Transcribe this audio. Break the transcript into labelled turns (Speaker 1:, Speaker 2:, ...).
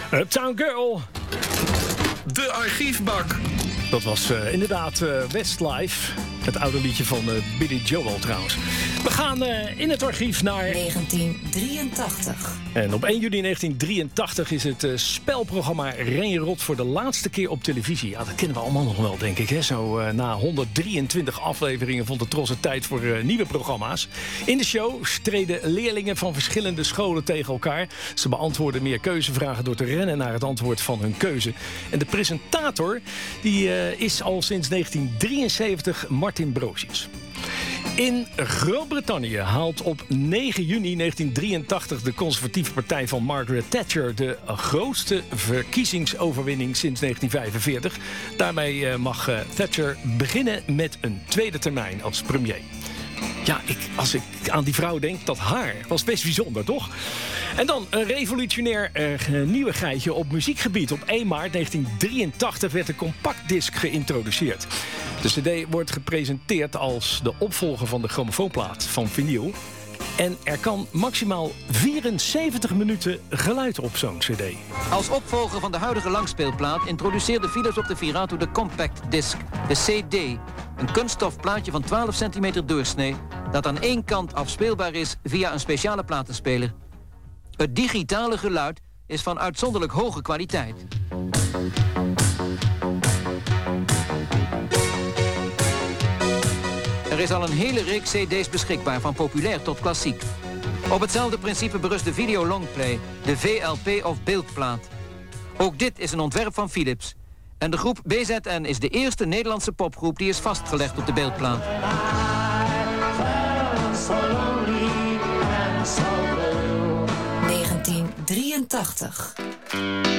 Speaker 1: Uptown Girl.
Speaker 2: De archiefbak.
Speaker 1: Dat was inderdaad Westlife. Het oude liedje van Billy Joel trouwens. We gaan in het archief naar
Speaker 3: 1983.
Speaker 1: En op 1 juli 1983 is het spelprogramma Ren Rot voor de laatste keer op televisie. Ja, dat kennen we allemaal nog wel, denk ik. Hè? Zo na 123 afleveringen vond de Tros het tijd voor nieuwe programma's. In de show streden leerlingen van verschillende scholen tegen elkaar. Ze beantwoorden meer keuzevragen door te rennen naar het antwoord van hun keuze. En de presentator die is al sinds 1973 Martin Brosius. In Groot-Brittannië haalt op 9 juni 1983 de conservatieve partij van Margaret Thatcher de grootste verkiezingsoverwinning sinds 1945. Daarmee mag Thatcher beginnen met een tweede termijn als premier. Ja, als ik aan die vrouw denk, dat haar was best bijzonder, toch? En dan een revolutionair nieuwigheidje op muziekgebied. Op 1 maart 1983 werd de compactdisc geïntroduceerd. De cd wordt gepresenteerd als de opvolger van de grammofoonplaat van vinyl. En er kan maximaal 74 minuten geluid op zo'n cd.
Speaker 4: Als opvolger van de huidige langspeelplaat introduceerde Philips op de Virato de Compact Disc, de CD. Een kunststof plaatje van 12 centimeter doorsnee dat aan één kant afspeelbaar is via een speciale platenspeler. Het digitale geluid is van uitzonderlijk hoge kwaliteit. Er is al een hele reeks cd's beschikbaar, van populair tot klassiek. Op hetzelfde principe berust de video longplay, de VLP of beeldplaat. Ook dit is een ontwerp van Philips. En de groep BZN is de eerste Nederlandse popgroep die is vastgelegd op de beeldplaat.
Speaker 3: 1983.